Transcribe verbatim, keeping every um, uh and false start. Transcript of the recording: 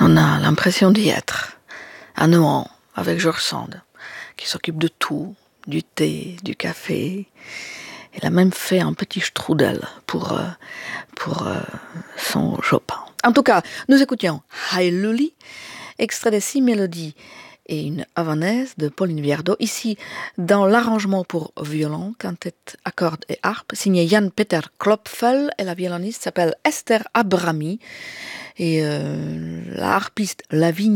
On a l'impression d'y être, à Nohant, avec George Sand, qui s'occupe de tout, du thé, du café. Il a même fait un petit strudel pour, euh, pour euh, son Chopin. En tout cas, nous écoutions Hi Luli, extrait de six mélodies et une havanaise de Pauline Viardot, ici dans l'arrangement pour violon, quintette à cordes et harpe, signé Jan-Peter Klopfel, et la violoniste s'appelle Esther Abrami, et euh, la harpiste Lavigne